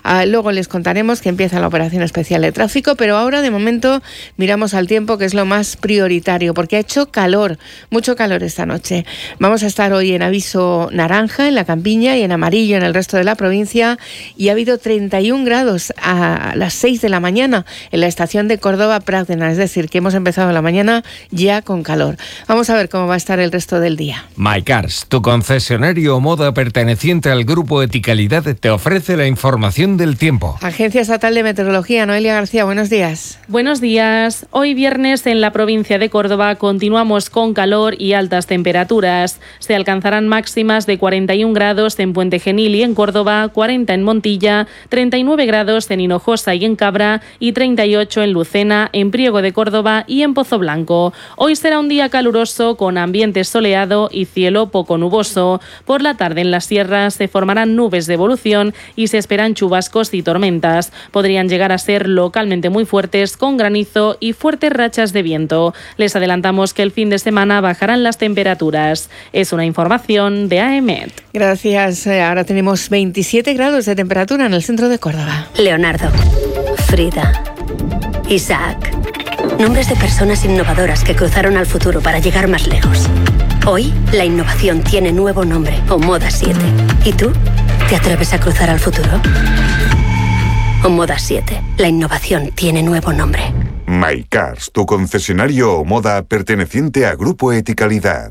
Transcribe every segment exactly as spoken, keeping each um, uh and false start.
Ah, luego les contaremos que empieza la operación especial de tráfico, pero ahora de momento miramos al tiempo, que es lo más prioritario, porque ha hecho calor, mucho calor esta noche. Vamos a estar hoy en aviso naranja en la Campiña y en amarillo en el resto de la provincia, y ha habido treinta y un grados a las seis de la mañana en la estación de Córdoba-Pradena, es decir, que hemos empezado la mañana ya con calor. Vamos a ver cómo va a estar el resto del día. MyCars, tu concesionario Omoda perteneciente al Grupo Eticalidad, te ofrece la información del tiempo. Agencia Estatal de Meteorología, Noelia García, buenos días. Buenos días. Hoy viernes en la provincia de Córdoba continuamos con calor y altas temperaturas. Se alcanzarán máximas de cuarenta y un grados en Puente Genil y en Córdoba, cuarenta en Montilla, treinta y nueve grados en Hinojosa y en Cabra y treinta y ocho en Lucena, en Priego de Córdoba y en Pozo Blanco. Hoy será un día caluroso con ambiente soleado y cielo poco nuboso. Por la tarde en las sierras se formarán nubes de evolución y se esperan chubascos y tormentas. Podrían llegar a ser localmente muy fuertes con granizo y fuertes rachas de viento. Les adelantamos que el fin de semana bajarán las temperaturas. Es una información de A E M E T. Gracias. Ahora tenemos veintisiete grados de temperatura en el centro de Córdoba. Leonardo, Frida, Isaac. Nombres de personas innovadoras que cruzaron al futuro para llegar más lejos. Hoy, la innovación tiene nuevo nombre, Omoda siete. ¿Y tú? ¿Te atreves a cruzar al futuro? Omoda siete. La innovación tiene nuevo nombre. MyCars, tu concesionario Omoda perteneciente a Grupo Eticalidad.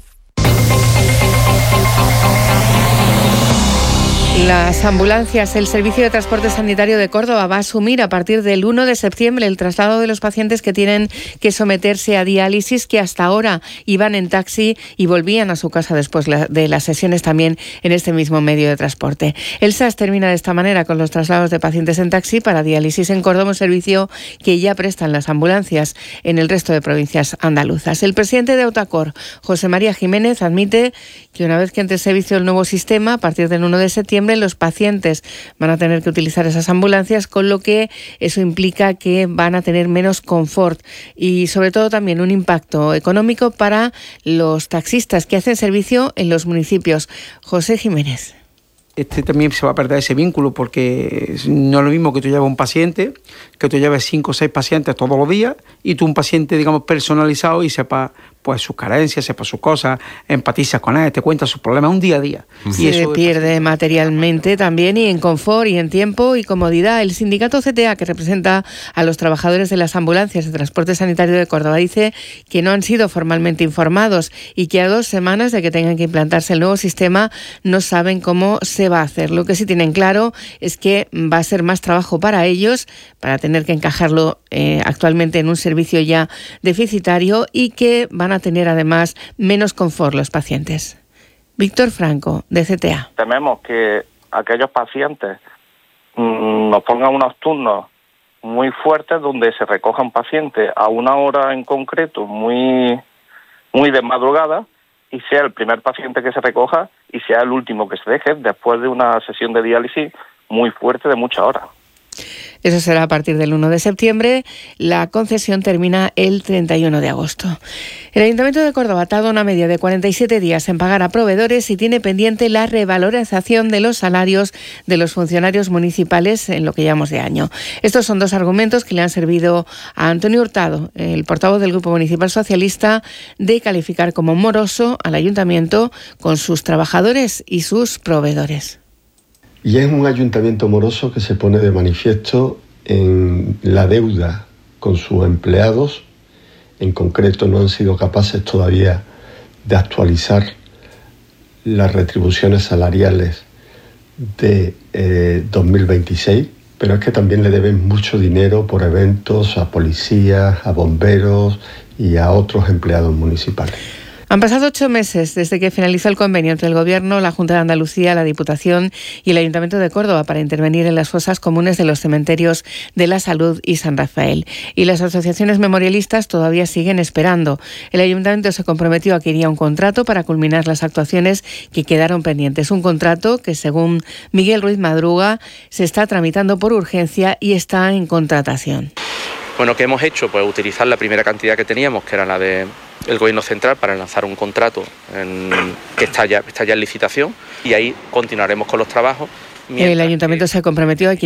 Las ambulancias, el Servicio de Transporte Sanitario de Córdoba va a asumir a partir del uno de septiembre el traslado de los pacientes que tienen que someterse a diálisis, que hasta ahora iban en taxi y volvían a su casa después de las sesiones también en este mismo medio de transporte. El S A S termina de esta manera con los traslados de pacientes en taxi para diálisis en Córdoba, un servicio que ya prestan las ambulancias en el resto de provincias andaluzas. El presidente de Autacor, José María Jiménez, admite que una vez que entre en servicio el nuevo sistema, a partir del uno de septiembre, los pacientes van a tener que utilizar esas ambulancias, con lo que eso implica que van a tener menos confort y sobre todo también un impacto económico para los taxistas que hacen servicio en los municipios. José Jiménez. Este también se va a perder ese vínculo, porque no es lo mismo que tú lleves un paciente, que tú lleves cinco o seis pacientes todos los días y tú un paciente, digamos, personalizado y sepa pues sus carencias, sepa sus cosas, empatizas con él, te cuenta sus problemas, un día a día. Se y eso pierde materialmente también, y en confort y en tiempo y comodidad. El sindicato C T A, que representa a los trabajadores de las ambulancias de transporte sanitario de Córdoba, dice que no han sido formalmente informados y que a dos semanas de que tengan que implantarse el nuevo sistema no saben cómo se va a hacer. Lo que sí tienen claro es que va a ser más trabajo para ellos, para tener que encajarlo eh, actualmente en un servicio ya deficitario, y que van a tener además menos confort los pacientes. Víctor Franco, de C T A. Tememos que aquellos pacientes mmm, nos pongan unos turnos muy fuertes donde se recoja un paciente a una hora en concreto, muy, muy de madrugada, y sea el primer paciente que se recoja y sea el último que se deje después de una sesión de diálisis muy fuerte de muchas horas. Eso será a partir del uno de septiembre. La concesión termina el treinta y uno de agosto. El Ayuntamiento de Córdoba tarda una media de cuarenta y siete días en pagar a proveedores y tiene pendiente la revalorización de los salarios de los funcionarios municipales en lo que llamamos de año. Estos son dos argumentos que le han servido a Antonio Hurtado, el portavoz del Grupo Municipal Socialista, de calificar como moroso al Ayuntamiento con sus trabajadores y sus proveedores. Y es un ayuntamiento moroso que se pone de manifiesto en la deuda con sus empleados. En concreto, no han sido capaces todavía de actualizar las retribuciones salariales de eh, dos mil veintiséis, pero es que también le deben mucho dinero por eventos a policías, a bomberos y a otros empleados municipales. Han pasado ocho meses desde que finalizó el convenio entre el Gobierno, la Junta de Andalucía, la Diputación y el Ayuntamiento de Córdoba para intervenir en las fosas comunes de los cementerios de La Salud y San Rafael. Y las asociaciones memorialistas todavía siguen esperando. El Ayuntamiento se comprometió a que iría un contrato para culminar las actuaciones que quedaron pendientes. Un contrato que, según Miguel Ruiz Madruga, se está tramitando por urgencia y está en contratación. Bueno, ¿qué hemos hecho? Pues utilizar la primera cantidad que teníamos, que era la de el Gobierno Central, para lanzar un contrato en, que está ya, está ya en licitación, y ahí continuaremos con los trabajos. El Ayuntamiento que... se comprometió a que